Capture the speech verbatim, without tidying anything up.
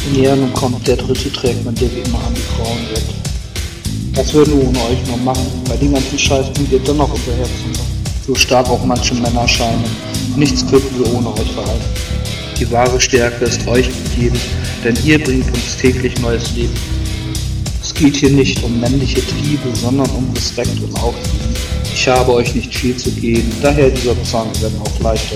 Die Näherung kommt, der Dritte trägt man dir wie immer an die Frauen weg. Was würden wir ohne euch noch machen? Bei den ganzen Scheiß bringt ihr dennoch unser Herz zusammen. So stark auch manche Männer scheinen. Nichts könnten wir ohne euch verhalten. Die wahre Stärke ist euch gegeben, denn ihr bringt uns täglich neues Leben. Es geht hier nicht um männliche Triebe, sondern um Respekt und Aufliegen. Ich habe euch nicht viel zu geben, daher dieser Zahn, wenn auch leichter